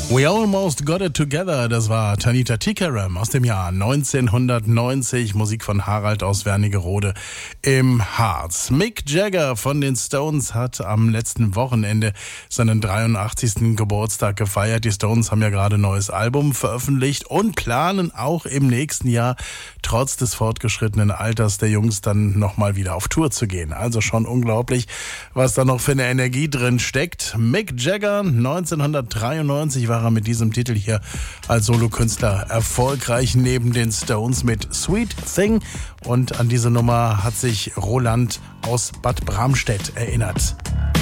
We Almost Got It Together, das war Tanita Tikaram aus dem Jahr 1990, Musik von Harald aus Wernigerode im Harz. Mick Jagger von den Stones hat am letzten Wochenende seinen 83. Geburtstag gefeiert. Die Stones haben ja gerade ein neues Album veröffentlicht und planen auch im nächsten Jahr, trotz des fortgeschrittenen Alters der Jungs, dann nochmal wieder auf Tour zu gehen. Also schon unglaublich, was da noch für eine Energie drin steckt. Mick Jagger, 1993 war er mit diesem Titel hier als Solokünstler erfolgreich, neben den Stones mit Sweet Thing. Und an diese Nummer hat sich Roland aus Bad Bramstedt erinnert.